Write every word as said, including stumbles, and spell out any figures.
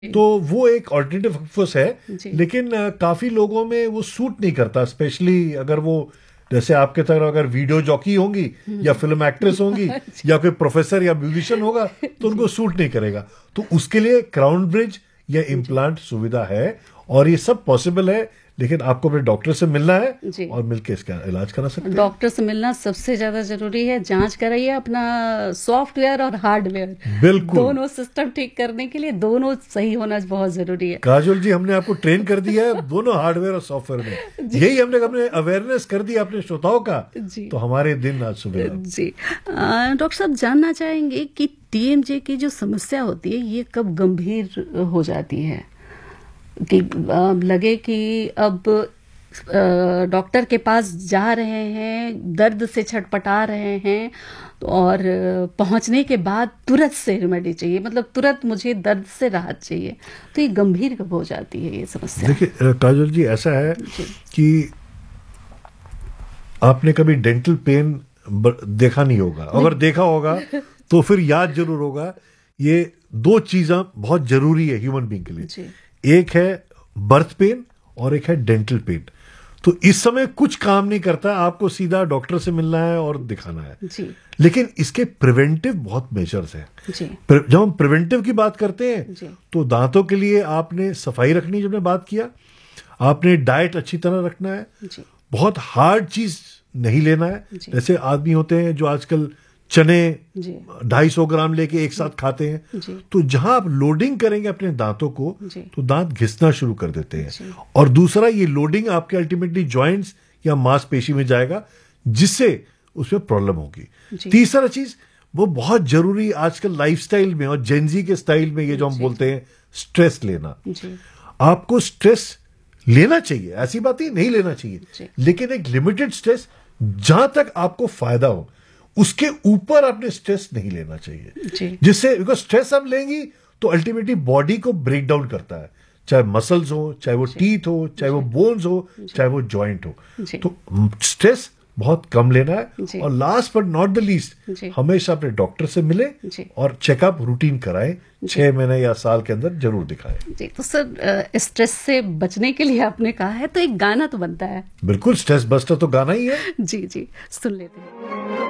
तो वो एक ऑल्टरनेटिव फुस है, लेकिन आ, काफी लोगों में वो सूट नहीं करता, स्पेशली अगर वो जैसे आपके तरह अगर वीडियो जॉकी होंगी या फिल्म एक्ट्रेस होंगी या कोई प्रोफेसर या म्यूजिशियन होगा तो उनको सूट नहीं करेगा। तो उसके लिए क्राउन ब्रिज या इम्प्लांट सुविधा है और ये सब पॉसिबल है, लेकिन आपको अपने डॉक्टर से मिलना है और मिलके इसका इलाज करा सकते हैं। डॉक्टर से मिलना सबसे ज्यादा जरूरी है। जांच कराइए अपना सॉफ्टवेयर और हार्डवेयर, बिल्कुल दोनों सिस्टम ठीक करने के लिए दोनों सही होना बहुत जरूरी है। काजोल जी, हमने आपको ट्रेन कर दिया है दोनों हार्डवेयर और सॉफ्टवेयर में, यही हमने अपने अवेयरनेस कर दिया अपने श्रोताओं का, तो हमारे दिन आज सुबह। जी डॉक्टर साहब, जानना चाहेंगे कि टीएमजे की जो समस्या होती है ये कब गंभीर हो जाती है, कि लगे कि अब डॉक्टर के पास जा रहे हैं, दर्द से छटपटा रहे हैं और पहुंचने के बाद तुरंत से रेमेडी चाहिए, मतलब तुरंत मुझे दर्द से राहत चाहिए, तो ये गंभीर कब हो जाती है ये समस्या? देखिए काजल जी, ऐसा है कि आपने कभी डेंटल पेन देखा नहीं होगा, अगर देखा होगा तो फिर याद जरूर होगा। ये दो चीज़ें बहुत जरूरी है ह्यूमन बीइंग के लिए, एक है बर्थ पेन और एक है डेंटल पेन। तो इस समय कुछ काम नहीं करता, आपको सीधा डॉक्टर से मिलना है और दिखाना है जी। लेकिन इसके प्रिवेंटिव बहुत मेजर्स हैं जी। जब हम प्रिवेंटिव की बात करते हैं जी, तो दांतों के लिए आपने सफाई रखनी, जब मैं बात किया, आपने डाइट अच्छी तरह रखना है जी। बहुत हार्ड चीज नहीं लेना है, जैसे आदमी होते हैं जो आजकल चने ढाई सौ ग्राम लेके एक साथ खाते हैं, तो जहां आप लोडिंग करेंगे अपने दांतों को तो दांत घिसना शुरू कर देते हैं। और दूसरा, ये लोडिंग आपके अल्टीमेटली जॉइंट्स या मांसपेशी में जाएगा, जिससे उसमें प्रॉब्लम होगी। तीसरा चीज वो बहुत जरूरी आजकल लाइफस्टाइल में और जेनजी के स्टाइल में, ये जो हम बोलते हैं स्ट्रेस लेना, आपको स्ट्रेस लेना चाहिए, ऐसी बात नहीं लेना चाहिए, लेकिन एक लिमिटेड स्ट्रेस, जहां तक आपको फायदा हो, उसके ऊपर आपने स्ट्रेस नहीं लेना चाहिए, जिससे, बिकॉज स्ट्रेस हम लेंगी तो अल्टीमेटली बॉडी को ब्रेक डाउन करता है, चाहे मसल्स हो, चाहे वो टीथ हो, चाहे वो बोन्स हो, चाहे वो जॉइंट हो। तो स्ट्रेस बहुत कम लेना है। और last but not the least, हमेशा अपने डॉक्टर से मिले और चेकअप रूटीन कराएं, छह महीने या साल के अंदर जरूर दिखाएं जी। तो सर, स्ट्रेस से बचने के लिए आपने कहा है, तो एक गाना तो बनता है। बिल्कुल, स्ट्रेस बस्टर तो गाना ही है जी जी, सुन लेते हैं।